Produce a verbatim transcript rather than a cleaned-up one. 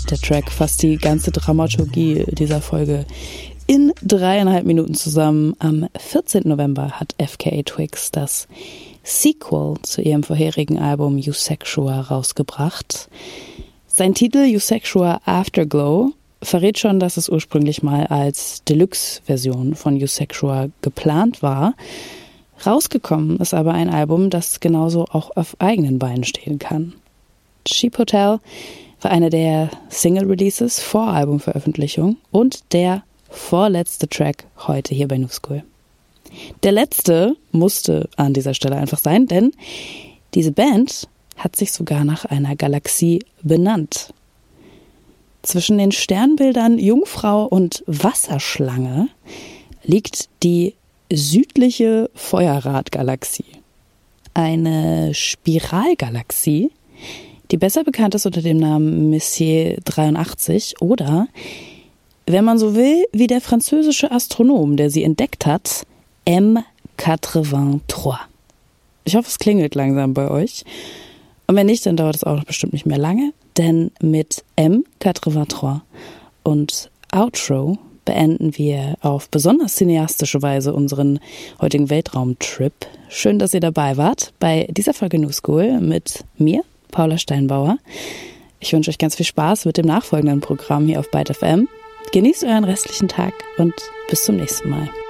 Der Track fasst die ganze Dramaturgie dieser Folge in dreieinhalb Minuten zusammen. Am vierzehnten November hat F K A Twigs das Sequel zu ihrem vorherigen Album Eusexual rausgebracht. Sein Titel Eusexual Afterglow verrät schon, dass es ursprünglich mal als Deluxe-Version von Eusexual geplant war. Rausgekommen ist aber ein Album, das genauso auch auf eigenen Beinen stehen kann. Cheap Hotel war eine der Single-Releases vor Albumveröffentlichung und der vorletzte Track heute hier bei New School. Der letzte musste an dieser Stelle einfach sein, denn diese Band hat sich sogar nach einer Galaxie benannt. Zwischen den Sternbildern Jungfrau und Wasserschlange liegt die südliche Feuerrad-Galaxie. Eine Spiralgalaxie, die besser bekannt ist unter dem Namen Messier dreiundachtzig oder, wenn man so will, wie der französische Astronom, der sie entdeckt hat, M dreiundachtzig. Ich hoffe, es klingelt langsam bei euch. Und wenn nicht, dann dauert es auch noch bestimmt nicht mehr lange, denn mit M dreiundachtzig und Outro beenden wir auf besonders cineastische Weise unseren heutigen Weltraumtrip. Schön, dass ihr dabei wart bei dieser Folge New School mit mir, Paula Steinbauer. Ich wünsche euch ganz viel Spaß mit dem nachfolgenden Programm hier auf Byte F M. Genießt euren restlichen Tag und bis zum nächsten Mal.